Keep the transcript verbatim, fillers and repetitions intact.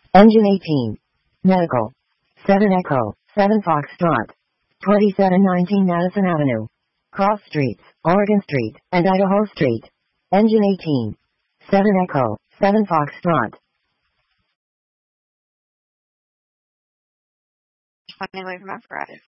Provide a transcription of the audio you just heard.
Engine eighteen. Medical. seven Echo, seven Foxtrot. twenty-seven nineteen Madison Avenue. Cross Streets, Oregon Street, and Idaho Street. Engine eighteen. seven Echo, seven Foxtrot. twenty away from apparatus.